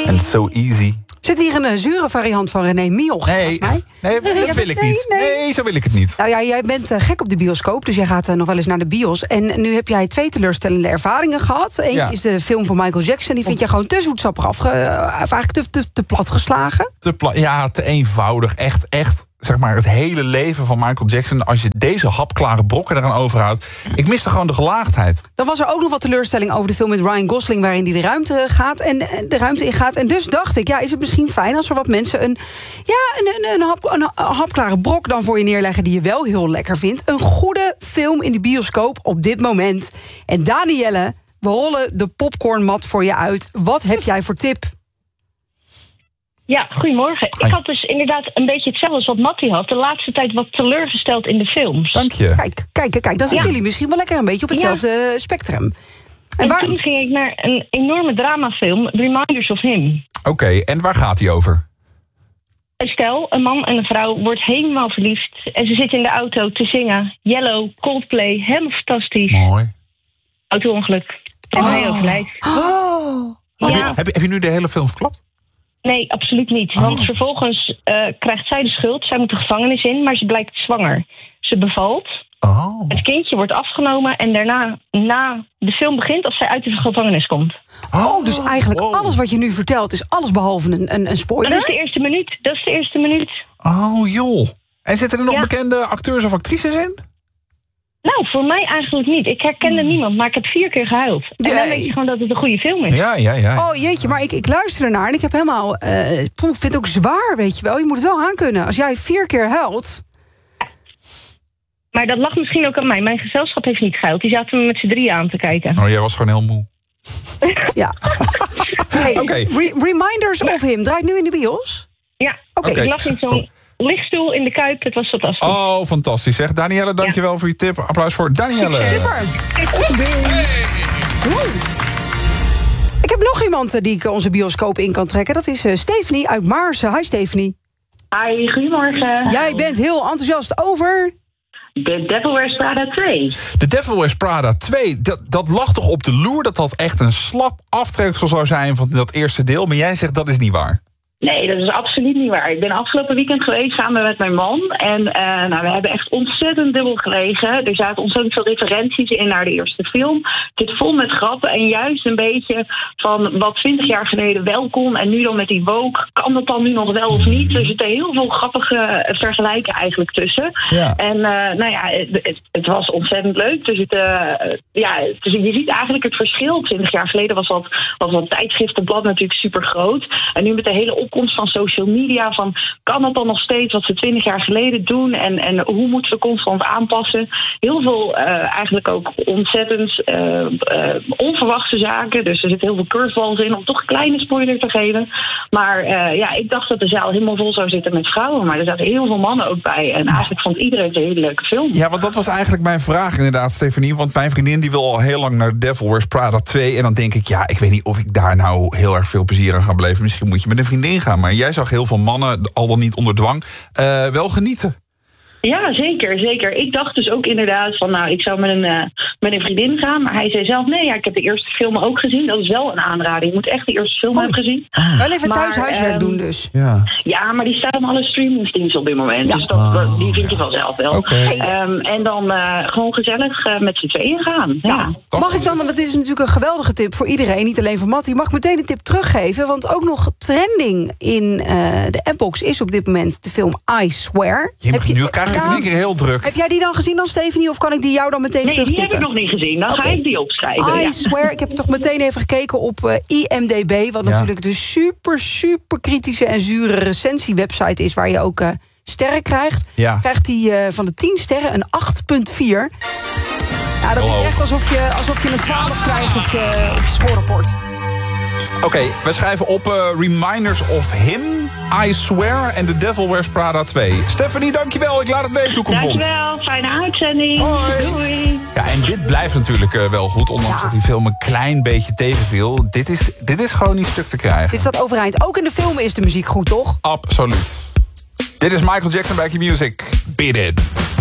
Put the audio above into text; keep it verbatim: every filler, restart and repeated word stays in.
And so easy. Zit hier een uh, zure variant van René Mioch? Nee, mij? nee, dat nee, wil ik nee, niet. Nee. nee, zo wil ik het niet. Nou ja, jij bent uh, gek op de bioscoop, dus jij gaat uh, nog wel eens naar de bios. En nu heb jij twee teleurstellende ervaringen gehad. Eentje ja. is de film van Michael Jackson. Die vind jij gewoon te zoetsappig afge... Uh, eigenlijk te, te, te plat geslagen. Te pla- ja, te eenvoudig. Echt, echt, zeg maar, het hele leven van Michael Jackson. Als je deze hapklare brokken eraan overhoudt. Ik miste gewoon de gelaagdheid. Dan was er ook nog wat teleurstelling over de film met Ryan Gosling, waarin hij de ruimte gaat en de ruimte ingaat. En dus dacht ik, ja, is het misschien fijn als er wat mensen een, ja, een, een, een, hap, een hapklare brok dan voor je neerleggen die je wel heel lekker vindt. Een goede film in de bioscoop op dit moment. En Danielle, we rollen de popcornmat voor je uit. Wat heb jij voor tip? Ja, goedemorgen. Ik had dus inderdaad een beetje hetzelfde als wat Mattie had. De laatste tijd wat teleurgesteld in de films. Dank je. Kijk, kijk, kijk. Dan zitten ja. jullie misschien wel lekker een beetje op hetzelfde ja. spectrum. En, en waar... toen ging ik naar een enorme dramafilm, Reminders of Him. Oké, okay, en waar gaat die over? Een stel, een man en een vrouw, wordt helemaal verliefd. En ze zitten in de auto te zingen. Yellow, Coldplay, helemaal fantastisch. Mooi. Auto-ongeluk. En oh. hij overlijdt. Oh. Ja. Heb, je, heb, je, heb je nu de hele film verklapt? Nee, absoluut niet. Oh. Want vervolgens uh, krijgt zij de schuld. Zij moet de gevangenis in, maar ze blijkt zwanger. Ze bevalt. Oh. Het kindje wordt afgenomen en daarna, na de film begint, als zij uit de gevangenis komt. Oh, dus eigenlijk wow. alles wat je nu vertelt is alles behalve een, een, een spoiler? Maar dat is de eerste minuut. Dat is de eerste minuut. Oh, joh. En zitten er nog ja. bekende acteurs of actrices in? Nou, voor mij eigenlijk niet. Ik herkende hmm. niemand, maar ik heb vier keer gehuild. En Jee. dan weet je gewoon dat het een goede film is. Ja, ja, ja. Oh jeetje, maar ik, ik luister ernaar en ik heb helemaal... Uh, ik vind het ook zwaar, weet je wel. Je moet het wel aankunnen. Als jij vier keer huilt... Maar dat lag misschien ook aan mij. Mijn gezelschap heeft niet gehuild. Die zaten me met z'n drieën aan te kijken. Oh, jij was gewoon heel moe. Ja. Hey, okay. Re- Reminders of Him draait nu in de bios? Ja, okay. Okay. Ik lag in zo'n lichtstoel in de Kuip. Het was fantastisch. Oh, fantastisch. Zeg, Danielle, dankjewel ja. voor je tip. Applaus voor Danielle. Super. Hey. Ik heb nog iemand die ik onze bioscoop in kan trekken. Dat is uh, Stephanie uit Maarsen. Hi, Stephanie. Hi, goedemorgen. Jij bent heel enthousiast over... The Devil Wears Prada twee. The Devil Wears Prada twee, dat, dat lag toch op de loer... dat dat echt een slap aftreksel zou zijn van dat eerste deel... maar jij zegt dat is niet waar. Nee, dat is absoluut niet waar. Ik ben afgelopen weekend geweest samen met mijn man. En uh, nou, we hebben echt ontzettend dubbel gelegen. Er zaten ontzettend veel referenties in naar de eerste film. Het zit vol met grappen en juist een beetje van wat twintig jaar geleden wel kon. En nu dan met die woke, kan dat dan nu nog wel of niet? Er zitten heel veel grappige vergelijken eigenlijk tussen. Ja. En uh, nou ja, het, het was ontzettend leuk. Er zit, uh, ja, dus je ziet eigenlijk het verschil. twintig jaar geleden was dat, was dat tijdschriftenblad natuurlijk super groot. En nu met de hele opkomst van social media, van kan dat dan nog steeds wat ze twintig jaar geleden doen en, en hoe moeten we constant aanpassen? Heel veel uh, eigenlijk ook ontzettend uh, uh, onverwachte zaken. Dus er zitten heel veel curveballs in om toch een kleine spoiler te geven. Maar uh, ja, ik dacht dat de zaal helemaal vol zou zitten met vrouwen, maar er zaten heel veel mannen ook bij. En eigenlijk vond iedereen het een hele leuke film. Ja, want dat was eigenlijk mijn vraag inderdaad, Stephanie. Want mijn vriendin die wil al heel lang naar Devil Wears Prada twee. En dan denk ik, ja, ik weet niet of ik daar nou heel erg veel plezier aan ga beleven. Misschien moet je met een vriendin gaan. Maar jij zag heel veel mannen, al dan niet onder dwang, uh, wel genieten. Ja, zeker, zeker. Ik dacht dus ook inderdaad van, nou, ik zou met een, uh, met een vriendin gaan. Maar hij zei zelf, nee, ja, ik heb de eerste film ook gezien. Dat is wel een aanrader. Je moet echt de eerste film oh. hebben gezien. Ah. Wel even thuis huiswerk um, doen dus. Ja. ja, maar die staan op alle streamingsdiensten op dit moment. Ja. Dus dat, oh. die vind je vanzelf wel. Okay. Um, en dan uh, gewoon gezellig uh, met z'n tweeën gaan. Ja. Ja. Mag ik dan, want dit is natuurlijk een geweldige tip voor iedereen. Niet alleen voor Mattie. Mag ik meteen een tip teruggeven? Want ook nog trending in uh, de appbox is op dit moment de film I Swear. Je, heb je, nu krijg je het in één keer heel druk. Heb jij die dan gezien dan, Stephanie? Of kan ik die jou dan meteen nee, terugtippen? Nee, die heb ik nog niet gezien. Dan okay. ga ik die opschrijven. I ja. Swear. Ik heb toch meteen even gekeken op uh, I M D B. Wat ja. natuurlijk de super, super kritische en zure recensiewebsite is... waar je ook uh, sterren krijgt. Ja. Krijgt die uh, van de tien sterren een acht komma vier. Ja, dat oh. is echt alsof je, alsof je een twaalf krijgt op je, op je spoorrapport. Oké, okay, we schrijven op uh, Reminders of Him, I Swear en The Devil Wears Prada twee. Stephanie, dankjewel. Ik laat het weten hoe ik hem vond. Dankjewel, fijne uitzending. Hoi. Doei. Ja, en dit blijft natuurlijk uh, wel goed, ondanks ja. dat die film een klein beetje tegenviel. Dit is, dit is gewoon niet stuk te krijgen. Dit staat overeind. Ook in de film is de muziek goed, toch? Absoluut. Dit is Michael Jackson bij Q Music. Beat It.